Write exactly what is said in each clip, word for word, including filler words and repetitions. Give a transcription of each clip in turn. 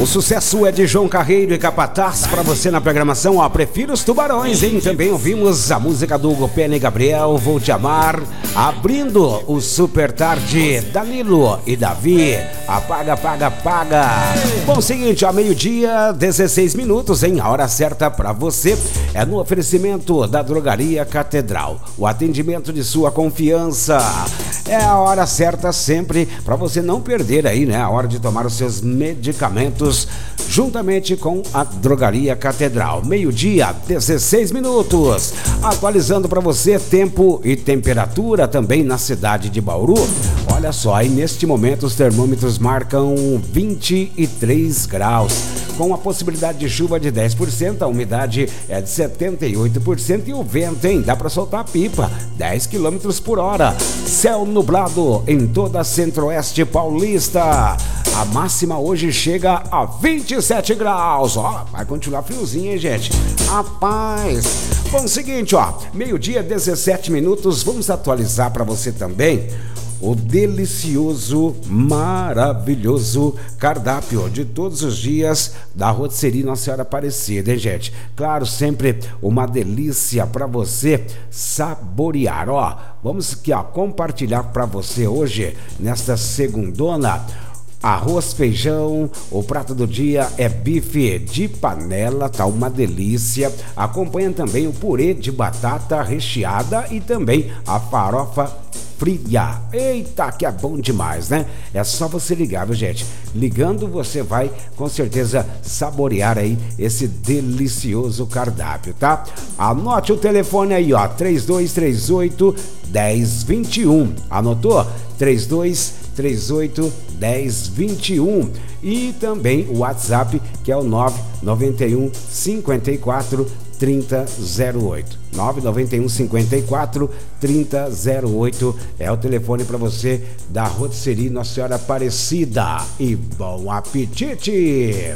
O sucesso é de João Carreiro e Capataz para você na programação. Ó, prefiro os Tubarões, hein? Também ouvimos a música do Hugo Pena e Gabriel, Vou Te Amar. Abrindo o Super Tarde, Danilo e Davi. Apaga, apaga, apaga. Bom, seguinte, ó, meio-dia, dezesseis minutos, hein? A hora certa para você é no oferecimento da Drogaria Catedral. O atendimento de sua confiança. É a hora certa sempre para você não perder aí, né? A hora de tomar os seus medicamentos juntamente com a Drogaria Catedral. Meio-dia, dezesseis minutos. Atualizando para você tempo e temperatura também na cidade de Bauru. Olha só, aí neste momento os termômetros marcam vinte e três graus. Com a possibilidade de chuva de dez por cento, a umidade é de setenta e oito por cento e o vento, hein? Dá para soltar a pipa, dez quilômetros por hora. Céu nublado em toda a Centro-Oeste Paulista. A máxima hoje chega a vinte e sete graus. Ó, vai continuar friozinho, hein, gente? Rapaz. Bom, seguinte, ó, meio-dia, dezessete minutos, vamos atualizar para você também o delicioso, maravilhoso cardápio de todos os dias da Rotisserie Nossa Senhora Aparecida, hein, gente? Claro, sempre uma delícia para você saborear, ó. Vamos aqui, ó, compartilhar para você hoje, nesta segundona, arroz, feijão, o prato do dia é bife de panela, tá uma delícia. Acompanha também o purê de batata recheada e também a farofa fria. Eita, que é bom demais, né? É só você ligar, viu, gente? Ligando você vai com certeza saborear aí esse delicioso cardápio, tá? Anote o telefone aí, ó, três dois três oito, um zero dois um. Anotou? três dois três oito, um zero dois um. E também o WhatsApp, que é o nove nove um, cinco quatro, trinta zero oito. nove nove um, cinco quatro, trinta zero oito é o telefone para você da Rotisserie Nossa Senhora Aparecida. E bom apetite!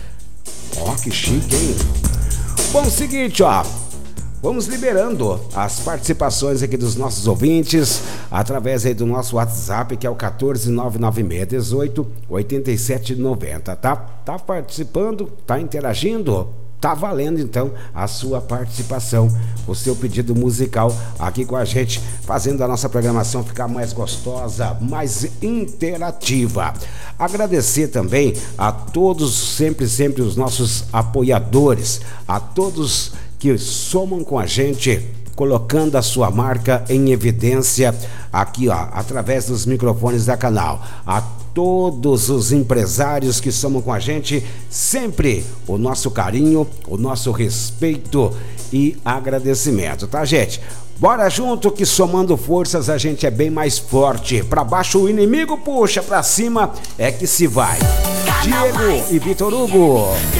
Ó, que chique, hein? Bom, seguinte, ó. Vamos liberando as participações aqui dos nossos ouvintes através aí do nosso WhatsApp, que é o quatorze nove nove seis dezoito, oitenta e sete noventa, tá? Tá participando? Tá interagindo? Tá valendo então a sua participação, o seu pedido musical aqui com a gente, fazendo a nossa programação ficar mais gostosa, mais interativa. Agradecer também a todos, sempre, sempre os nossos apoiadores, a todos que somam com a gente, colocando a sua marca em evidência aqui, ó, através dos microfones da canal. A todos os empresários que somam com a gente, sempre o nosso carinho, o nosso respeito e agradecimento, tá, gente? Bora junto que somando forças a gente é bem mais forte. Pra baixo o inimigo puxa, pra cima é que se vai. Diego e Vitor Hugo.